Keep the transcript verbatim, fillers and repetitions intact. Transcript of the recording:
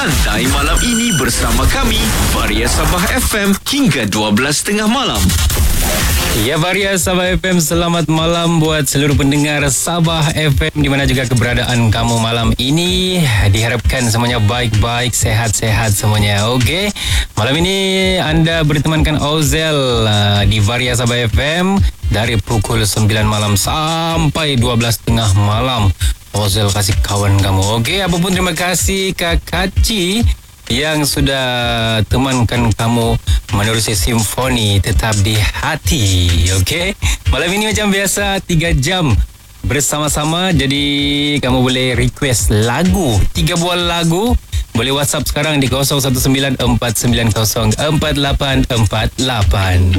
Santai malam ini bersama kami, Varia Sabah F M hingga dua belas tiga puluh malam. Ya, Varia Sabah F M, selamat malam buat seluruh pendengar Sabah F M di mana juga keberadaan kamu malam ini. Diharapkan semuanya baik-baik, sehat-sehat semuanya. Okey, malam ini anda bertemankan Ozel uh, di Varia Sabah F M dari pukul sembilan malam sampai dua belas tiga puluh malam. Ozel kasih kawan kamu. Okey, apapun terima kasih Kak Kaci yang sudah temankan kamu menerusi simfoni tetap di hati. Okey, malam ini macam biasa tiga jam bersama-sama. Jadi kamu boleh request lagu, tiga buah lagu. Boleh WhatsApp sekarang di kosong satu sembilan empat sembilan kosong empat lapan empat lapan.